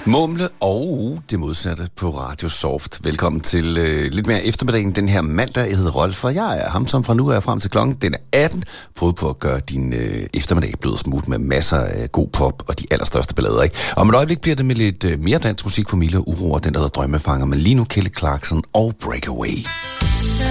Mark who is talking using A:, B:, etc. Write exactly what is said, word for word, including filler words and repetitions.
A: Mumle og det modsatte på Radio Soft. Velkommen til øh, lidt mere eftermiddagen den her mandag. Jeg hedder Rolf, og jeg er ham, som fra nu er frem til klokken. Den er atten. Prøv på at gøre din øh, eftermiddag blød og smooth med masser af god pop og de allerstørste ballader, ikke? Om et øjeblik bliver det med lidt øh, mere dansk musik for Mille og Uro og den, der hedder Drømmefanger. Men lige nu Kelly Clarkson og Breakaway.